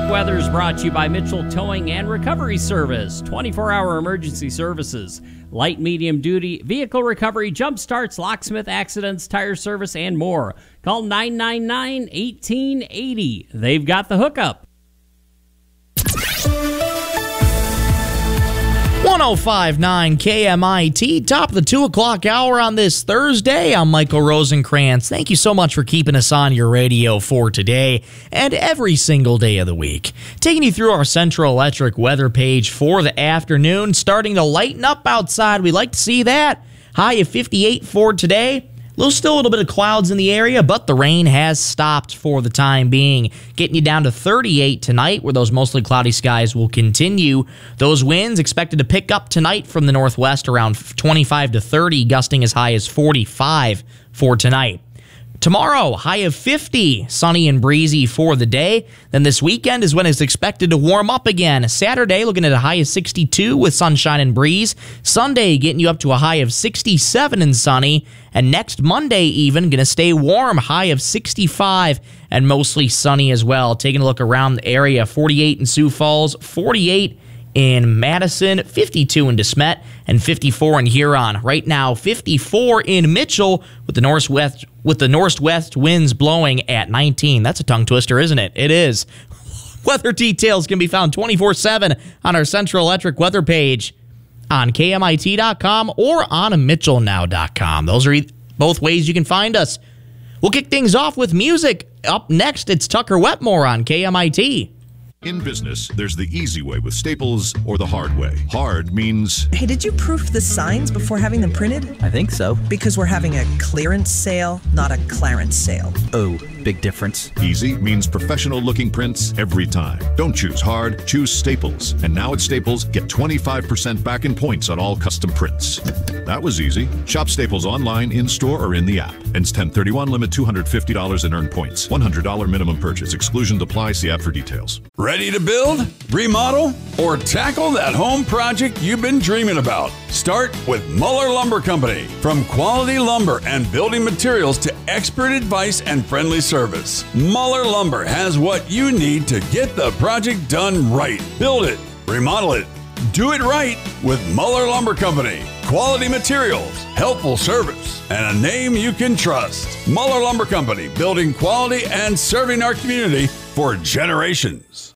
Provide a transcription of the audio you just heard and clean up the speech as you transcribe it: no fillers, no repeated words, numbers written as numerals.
Weather is brought to you by Mitchell Towing and Recovery Service. 24-hour emergency services, light, medium duty, vehicle recovery, jump starts, locksmith accidents, tire service, and more. Call 999-1880. They've got the hookup. 105.9 KMIT, top of the 2 o'clock hour on this Thursday. I'm Michael Rosenkrantz. Thank you so much for keeping us on your radio for today and every single day of the week. Taking you through our Central Electric weather page for the afternoon. Starting to lighten up outside. We'd like to see that. High of 58 for today. Still a little bit of clouds in the area, but the rain has stopped for the time being. Getting you down to 38 tonight, where those mostly cloudy skies will continue. Those winds expected to pick up tonight from the northwest around 25 to 30, gusting as high as 45 for tonight. Tomorrow, high of 50, sunny and breezy for the day. Then this weekend is when it's expected to warm up again. Saturday, looking at a high of 62 with sunshine and breeze. Sunday, getting you up to a high of 67 and sunny. And next Monday even, going to stay warm, high of 65 and mostly sunny as well. Taking a look around the area, 48 in Sioux Falls, 48 in Madison, 52 in DeSmet, and 54 in Huron. Right now, 54 in Mitchell with the northwest winds blowing at 19. That's a tongue twister, isn't it? It is. Weather details can be found 24/7 on our Central Electric weather page on KMIT.com or on MitchellNow.com. Those are both ways you can find us. We'll kick things off with music. Up next, it's Tucker Wetmore on KMIT. In business, there's the easy way with Staples or the hard way. Hard means... Hey, did you proof the signs before having them printed? I think so. Because we're having a clearance sale, not a Clarence sale. Oh, big difference. Easy means professional-looking prints every time. Don't choose hard, choose Staples. And now at Staples, get 25% back in points on all custom prints. That was easy. Shop Staples online, in-store, or in the app. Ends 10/31, limit $250 in earned points. $100 minimum purchase. Exclusions apply. See app for details. Ready to build, remodel, or tackle that home project you've been dreaming about? Start with Muller Lumber Company. From quality lumber and building materials to expert advice and friendly service, Muller Lumber has what you need to get the project done right. Build it, remodel it, do it right with Muller Lumber Company. Quality materials, helpful service, and a name you can trust. Muller Lumber Company, building quality and serving our community for generations.